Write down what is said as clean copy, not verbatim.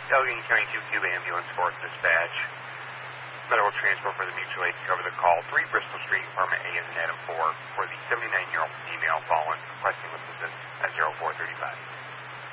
Allegheny County 2 Cuba Ambulance Force Dispatch. Medical transport for the mutual aid to cover the call. 3 Bristol Street, Apartment A in Adam 4 for the 79-year-old female fallen, requesting assistance at 0435.